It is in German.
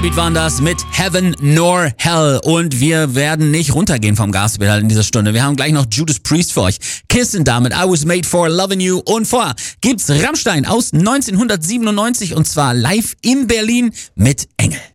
Volbeat waren das mit Heaven nor Hell. Und wir werden nicht runtergehen vom Gaspedal in dieser Stunde. Wir haben gleich noch Judas Priest für euch. Kissen damit I Was Made For Loving You. Und vorher gibt's Rammstein aus 1997 und zwar live in Berlin mit Engel.